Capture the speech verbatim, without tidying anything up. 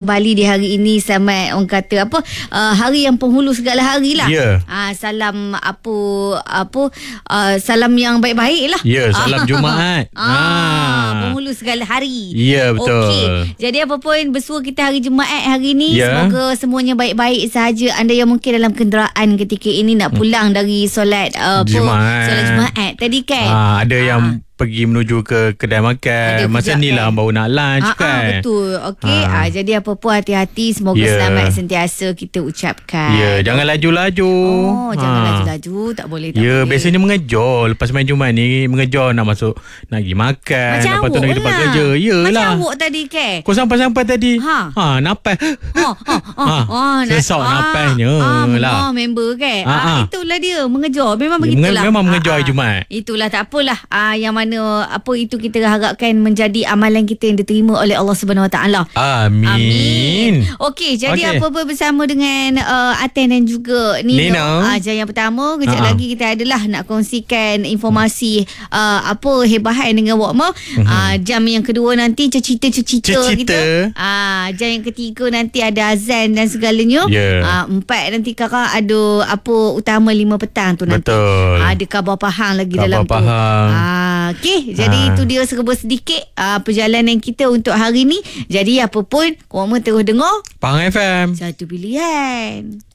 kembali di hari ini. Selamat orang kata apa uh, hari yang penghulu segala hari lah. Ya. Uh, salam apa apa uh, salam yang baik-baik lah. Ya, salam Jumaat. Ah, ah. Penghulu segala hari. Ya, betul. Okey. Jadi apa pun bersua kita hari Jumaat hari ni, ya. semoga semuanya baik-baik sahaja. Anda yang mungkin dalam kenderaan ketika ini nak pulang hmm. dari solat uh, apa, Jumaat. solat Jumaat tadi kan. Ah, ada ah. yang pergi menuju ke kedai makan. Masa ni lah kan? Baru nak lunch ha, kan. Ha, betul. Okey. Ha. Ha, jadi apa pun hati-hati. Semoga yeah. selamat sentiasa kita ucapkan. Ya, yeah. jangan laju-laju. Oh, ha. jangan laju-laju. Tak boleh, tak yeah, boleh. Biasanya mengejar. Lepas main Jumaat ni, mengejar nak masuk, nak pergi makan. Macam lepas tu nak pergi tempat lah. kerja. Yalah. Macam awak tadi ke? Kau sampai-sampai tadi. Ha. Ha, napas. Ha, ha, ha. ha. ha. Sesak ha. napasnya ha. lah. Ha, member ke? Ha, ha. ha. Itulah dia. Mengejar. Memang ya, begitulah. Memang mengejar ha, hari Jumaat. Itulah, tak apalah. Ha, yang mana apa itu kita harapkan menjadi amalan kita yang diterima oleh Allah Subhanahu Wa Taala. Amin. Amin. Okey, jadi okay. apa-apa bersama dengan uh, Aten dan juga Nino. Nino. Uh, yang pertama, kejap uh-huh. lagi kita adalah nak kongsikan informasi uh, apa hebahan dengan Wakma. Uh-huh. Uh, jam yang kedua nanti cerita-cerita kita. Uh, jam yang ketiga nanti ada azan dan segalanya. Yeah. Uh, empat nanti kakak ada apa utama lima petang tu nanti. Betul. Uh, ada khabar Pahang lagi khabar dalam Pahang. tu. Uh, Okey, jadi uh. itu dia serba sedikit uh, perjalanan kita untuk hari ni. Jadi apa pun, korang terus dengar Pahang F M. Satu Pilihan.